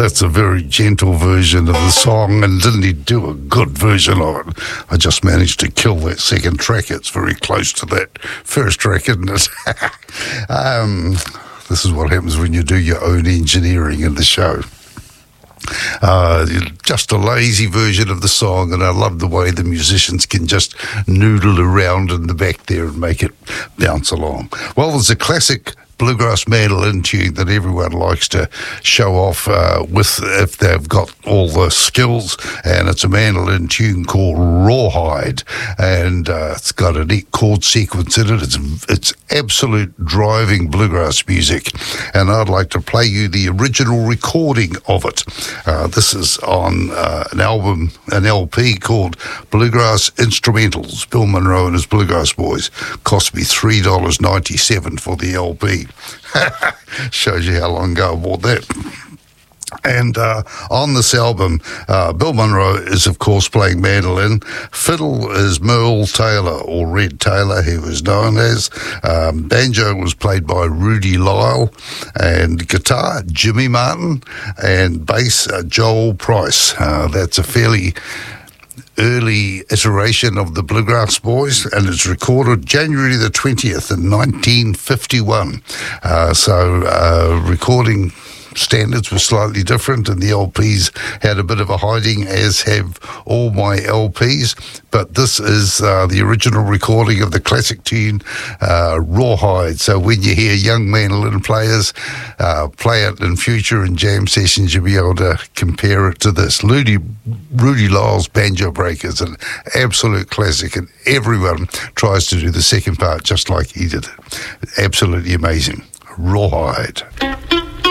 that's a very gentle version of the song, and didn't he do a good version of it? I just managed to kill that second track. It's very close to that first track, isn't it? This is what happens when you do your own engineering in the show. Just a lazy version of the song, and I love the way the musicians can just noodle around in the back there and make it bounce along. Well, there's a classic bluegrass mandolin tune that everyone likes to show off with if they've got all the skills, and it's a mandolin tune called Rawhide, and it's got a neat chord sequence in it. It's absolute driving bluegrass music, and I'd like to play you the original recording of it. This is on an LP called Bluegrass Instrumentals. Bill Monroe and his Bluegrass Boys. Cost me $3.97 for the LP. Shows you how long ago I bought that. And on this album, Bill Monroe is, of course, playing mandolin. Fiddle is Merle Taylor, or Red Taylor, he was known as. Banjo was played by Rudy Lyle. And guitar, Jimmy Martin. And bass, Joel Price. That's a fairly early iteration of the Bluegrass Boys, and it's recorded January the 20th in 1951. Recording standards were slightly different, and the LPs had a bit of a hiding, as have all my LPs. But this is the original recording of the classic tune, Rawhide. So when you hear young mandolin players play it in future and jam sessions, you'll be able to compare it to this. Rudy Lyle's Banjo Break is an absolute classic, and everyone tries to do the second part just like he did. Absolutely amazing. Rawhide.